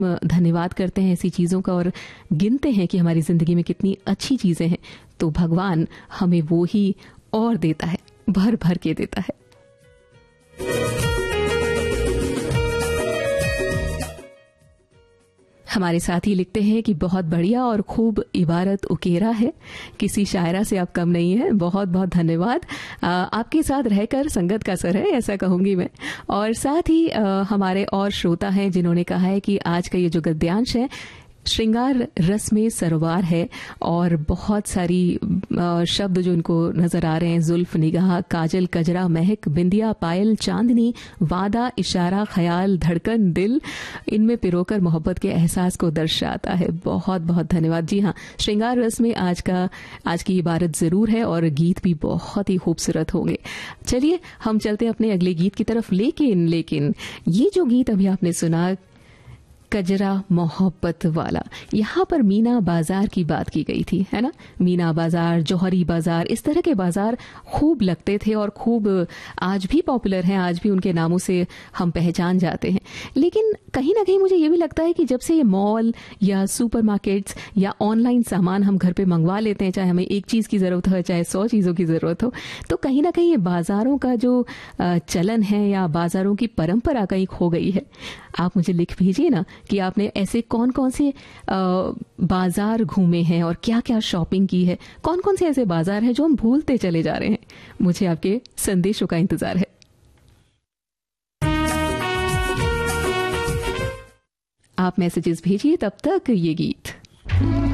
धन्यवाद करते हैं ऐसी चीज़ों का और गिनते हैं कि हमारी ज़िंदगी में कितनी अच्छी चीज़ें हैं, तो भगवान हमें वो ही और देता है, भर भर के देता है। हमारे साथी लिखते हैं कि बहुत बढ़िया और खूब इबारत उकेरा है, किसी शायरा से आप कम नहीं है। बहुत बहुत धन्यवाद। आपके साथ रहकर संगत का असर है, ऐसा कहूंगी मैं। और साथ ही हमारे और श्रोता हैं जिन्होंने कहा है कि आज का ये जो गद्यांश है श्रृंगार रस में सरोवार है और बहुत सारी शब्द जो इनको नजर आ रहे हैं, जुल्फ, निगाह, काजल, कजरा, महक, बिंदिया, पायल, चांदनी, वादा, इशारा, ख्याल, धड़कन, दिल, इनमें पिरोकर मोहब्बत के एहसास को दर्शाता है। बहुत बहुत धन्यवाद। जी हाँ, श्रृंगार रस में आज की इबारत जरूर है और गीत भी बहुत ही खूबसूरत होंगे। चलिए हम चलते हैं अपने अगले गीत की तरफ। लेकिन ये जो गीत अभी आपने सुना, कजरा मोहब्बत वाला, यहाँ पर मीना बाजार की बात की गई थी, है ना। मीना बाजार, जौहरी बाजार, इस तरह के बाजार खूब लगते थे और खूब आज भी पॉपुलर हैं, आज भी उनके नामों से हम पहचान जाते हैं। लेकिन कहीं ना कहीं मुझे ये भी लगता है कि जब से ये मॉल या सुपरमार्केट्स या ऑनलाइन सामान हम घर पे मंगवा लेते हैं, चाहे हमें एक चीज़ की ज़रूरत हो चाहे 100 चीज़ों की ज़रूरत हो, तो कहीं ना कहीं ये बाज़ारों का जो चलन है या बाज़ारों की परंपरा कहीं खो गई है। आप मुझे लिख भेजिए ना कि आपने ऐसे कौन कौन से बाजार घूमे हैं और क्या क्या शॉपिंग की है, कौन कौन से ऐसे बाजार हैं जो हम भूलते चले जा रहे हैं। मुझे आपके संदेशों का इंतजार है। आप मैसेजेस भेजिए, तब तक ये गीत।